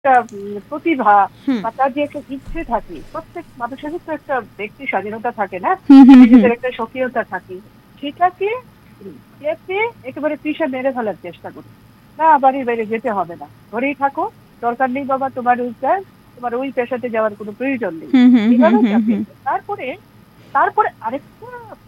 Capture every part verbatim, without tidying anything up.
একটা উম প্রতিভা হুম। বা তার যে একটা ইচ্ছে থাকে, প্রত্যেক মানুষেরই তো একটা ব্যক্তি স্বাধীনতা থাকে না? হুম, হুম, হুম। নিজেদের একটা স্বকীয়তা থাকে। সেটাকে উম চেপে একেবারে পিষে মেরে ফেলার চেষ্টা করি। না বাড়ির বাইরে যেতে হবে না। ঘরেই থাকো। দরকার নেই বাবা তোমার ওইটা, তোমার ওই পেশাতে যাওয়ার কোনো প্রয়োজন নেই। হুম, হুম, হুম, এভাবে হুম, চাপিয়ে হুম। দেয়। তারপরে, তারপরে আরেকটা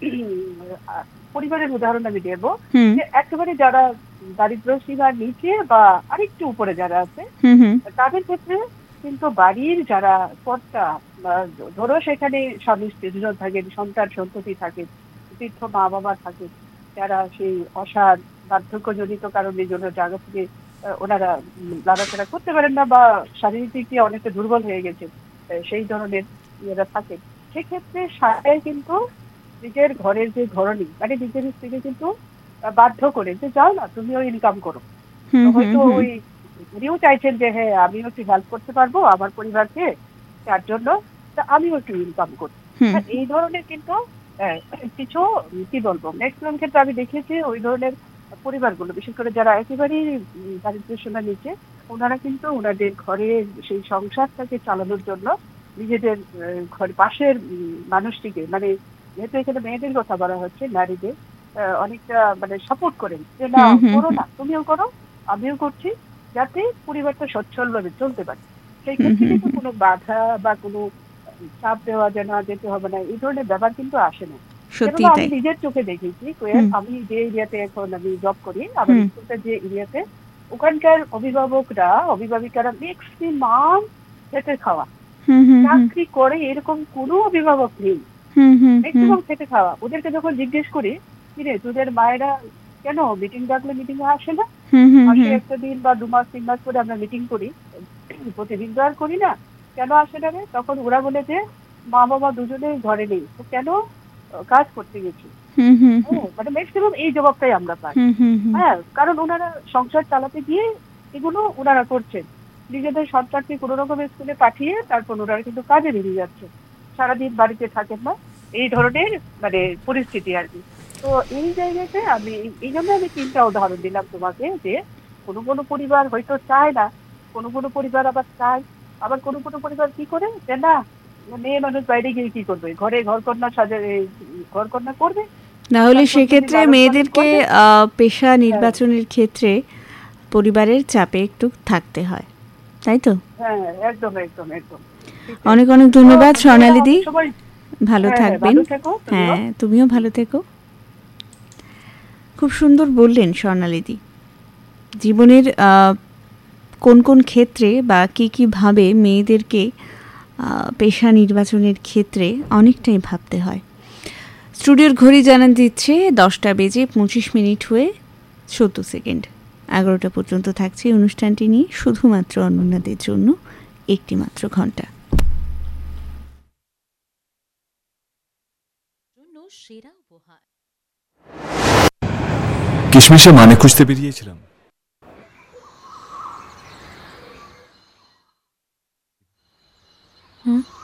আ পরিবারের উদাহরণ আমি দেব। হুম। যে একেবারে যারা দারিদ্র্য সীমার নিচে বা আরেকটু উপরে যারা আছে, হুম, হুম। তাদের ক্ষেত্রে কিন্তু বাড়ির যারা কর্তা বা ধরো সেখানে স্বামী-স্ত্রী দুজন থাকেন, সন্তান-সন্ততি থাকে, বৃদ্ধ মা-বাবা থাকে, যারা সেই অসাড় বার্ধক্যজনিত কারণের জন্য জায়গা থেকে আ ওনারা উম নাড়াচাড়া করতে পারেন না বা শারীরিক দিক দিয়ে অনেকটা দুর্বল হয়ে গেছেন। এ সেই ধরনের ইয়েরা থাকেন। সেক্ষেত্রে স্বামী কিন্তু নিজের ঘরের যে ঘরণী মানে নিজের স্ত্রীকে কিন্তু আ বাধ্য করে যে, "যাও না তুমিও ইনকাম করো।" হুম, হুম, হয়তো হুম। ওই উনিও চাইছেন যে হ্যাঁ আমিও একটু হেল্প করতে পারবো আমার পরিবারকে, তার জন্য তা আমিও একটু ইনকাম করি। হুম। হ্যাঁ, এই ধরনের কিন্তু অ্যা কিছু উম কি বলবো ম্যাক্সিমাম ক্ষেত্রে আমি দেখেছি ওই ধরনের পরিবারগুলো বিশেষ করে যারা একেবারেই উম দারিদ্র্যের সীমার নিচে, উনারা কিন্তু উনাদের ঘরের সেই সংসারটাকে চালানোর জন্য নিজেদের অ্যা ঘর পাশের উম মানুষটিকে মানে যেহেতু এখানে মেয়েদের কথা বলা হচ্ছে নারীদের অ্যা অনেকটা মানে সাপোর্ট করেন যে, "না হুম, হুম, করো হুম। না, তুমিও করো, আমিও করছি।" যাতে পরিবারটা সচ্ছলভাবে চলতে পারে। সেই হুম, ক্ষেত্রে হুম, কিন্তু হুম। কোনো বাধা বা কোনো আ চাপ দেওয়া যে না যেতে হবে না, এই ধরনের ব্যাপার কিন্তু আসে না। কেননা সত্যিই আমি তাই। নিজের চোখে দেখেছি কোয়েল হুম, আমি যে এরিয়াতে এখন আমি জব করি, আমার হুম, স্কুলটা যে এরিয়াতে, ওখানকার অভিভাবকরা, অভিভাবিকারা মেক্সিমাম খেটে খাওয়া। হুম, হুম, হুম। চাকরি করে এরকম কোনো অভিভাবক নেই। হুম, হুম, হুম। মেক্সিমাম খেটে খাওয়া। ওদেরকে যখন জিজ্ঞেস করি, "কিরে তোদের মায়েরা কেন মিটিং ডাকলে মিটিং এ আসে না?" হুম, হুম, মাসে হুম। একটা দিন বা দুই মাস তিন মাস করে আমরা মিটিং করি। প্রতিদিন তো আর করি না। কেন আসে না রে? তখন ওরা বলে যে, "মা-বাবা দুজনেই ঘরে নেই। তো কেন? অ কাজ করতে গেছি।" হুম, হুম, হুম। হ্যাঁ? মানে মেক্সিমাম এই জবাবটাই আমরা পাই। হুম, হুম, হুম। হ্যাঁ? কারণ উনারা সংসার চালাতে গিয়ে এগুলো উনারা করছেন। নিজেদের সন্তানকে কোন রকম স্কুলে পাঠিয়ে তারপর উনারা কিন্তু কাজে বেরিয়ে যাচ্ছেন। সারাদিন বাড়িতে থাকেন না। এই ধরনের মানে পরিস্থিতি আরকি। তো এই জায়গাতে আমি এইজন্য আমি তিন টা উদাহরণ দিলাম তোমাকে যে, কোন, কোন পরিবার হয়তো চায় না। কোন, কোন পরিবার আবার চায়। আবার কোন, কোন পরিবার কি করে? যে না মেয়ে মানুষ বাইরে গিয়ে কি করবে? ঘরে ঘরকন্না সাজা এ ঘরকন্না করবে। নাহলে সন্তান-সন্ততি সেক্ষেত্রে লালন-পালন মেয়েদেরকে করবে। আ পেশা হ্যাঁ, নির্বাচনের ক্ষেত্রে পরিবারের চাপে একটু থাকতে হয়। তাই তো? হ্যাঁ, একদম, একদম, একদম। ঠিক তাই। অনেক, অনেক তো ধন্যবাদ মেয়েরা স্বর্ণালীদি। অনেক সময় ভালো হ্যাঁ, হ্যাঁ, থাকবেন। ভালো থেকো তুমিও। হ্যাঁ, তুমিও হুম, ভালো হুম। থেকো। খুব সুন্দর বললেন স্বর্ণালীদি। জীবনের আ কোন, কোন ক্ষেত্রে বা কী, কী ভাবে মেয়েদেরকে আ পেশা নির্বাচনের ক্ষেত্রে অনেকটাই ভাবতে হয়। স্টুডিওর ঘড়ি জানান দিচ্ছে দশটা বেজে পঁচিশ মিনিট হয়ে সত্তর সেকেন্ড। এগারোটা পর্যন্ত থাকছে এই অনুষ্ঠানটি নিয়ে শুধুমাত্র অনন্যাদের জন্য একটি মাত্র ঘণ্টা। কিশমিশের মানে খুঁজতে বেরিয়েছিলাম। হুম